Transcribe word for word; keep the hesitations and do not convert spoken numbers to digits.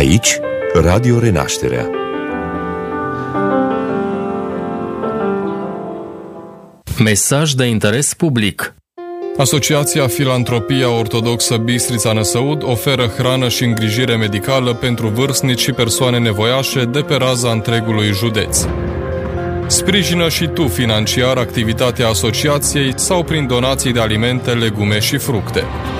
Aici, Radio Renașterea. Mesaj de interes public. Asociația Filantropia Ortodoxă Bistrița Năsăud oferă hrană și îngrijire medicală pentru vârstnici și persoane nevoiașe de pe raza întregului județ. Sprijină și tu financiar activitatea asociației sau prin donații de alimente, legume și fructe.